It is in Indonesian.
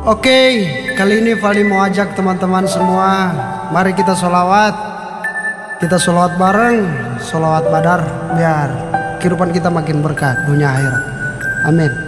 Oke, kali ini Valdi mau ajak teman-teman semua, mari kita sholawat. Kita sholawat bareng, sholawat badar, biar kehidupan kita makin berkah dunia akhirat. Amin.